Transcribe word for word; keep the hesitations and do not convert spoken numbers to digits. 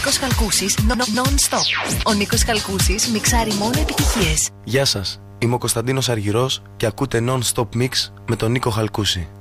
Νίκος Χαλκούσης non-stop. Ο Νίκος Χαλκούσης μιξάρει μόνο επιτυχίες. Γεια σας, είμαι ο Κωνσταντίνος Αργυρός και ακούτε non-stop mix με τον Νίκο Χαλκούση.